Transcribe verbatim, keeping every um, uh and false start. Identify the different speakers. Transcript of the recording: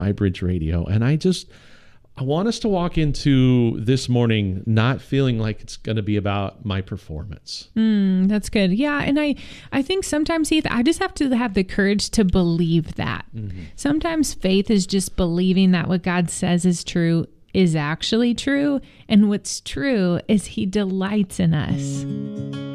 Speaker 1: iBridge Radio. And I just, I want us to walk into this morning not feeling like it's going to be about my performance.
Speaker 2: Mm, that's good. Yeah. And I, I think sometimes, Heath, I just have to have the courage to believe that. Mm-hmm. Sometimes faith is just believing that what God says is true is actually true. And what's true is He delights in us.